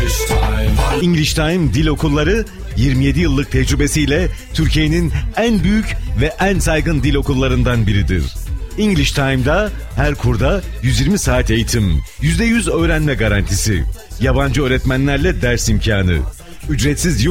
English Time Dil Okulları 27 yıllık tecrübesiyle Türkiye'nin en büyük ve en saygın dil okullarından biridir. English Time'da her kurda 120 saat eğitim, %100 öğrenme garantisi, yabancı öğretmenlerle ders imkanı, ücretsiz